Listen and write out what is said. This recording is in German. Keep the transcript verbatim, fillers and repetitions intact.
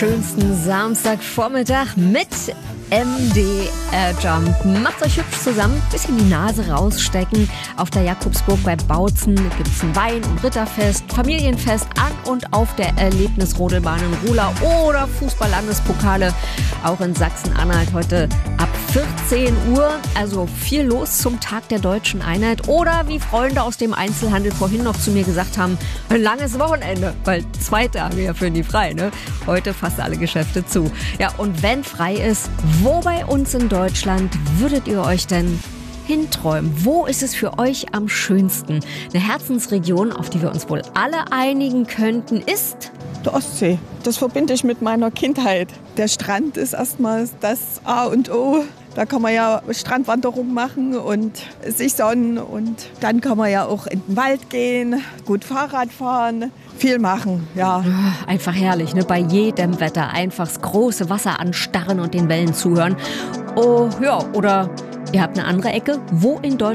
Schönsten Samstagvormittag mit M D R Jump. Macht euch hübsch zusammen, bisschen die Nase rausstecken. Auf der Jakobsburg bei Bautzen gibt's ein Wein- und Ritterfest, Familienfest an und auf der Erlebnisrodelbahn in Rola oder Fußball-Landespokale auch in Sachsen-Anhalt heute ab vierzehn Uhr. Also viel los zum Tag der Deutschen Einheit oder wie Freunde aus dem Einzelhandel vorhin noch zu mir gesagt haben, ein langes Wochenende, weil zwei Tage ja für die frei, ne? Heute fast alle Geschäfte zu. Ja, und wenn frei ist, wo bei uns in Deutschland würdet ihr euch denn hinträumen? Wo ist es für euch am schönsten? Eine Herzensregion, auf die wir uns wohl alle einigen könnten, ist die Ostsee. Das verbinde ich mit meiner Kindheit. Der Strand ist erstmal das A und O. Da kann man ja Strandwanderung machen und sich sonnen. Und dann kann man ja auch in den Wald gehen, gut Fahrrad fahren, viel machen, ja. Einfach herrlich, ne? Bei jedem Wetter einfach das große Wasser anstarren und den Wellen zuhören. Oh, ja, oder ihr habt eine andere Ecke, wo in Deutschland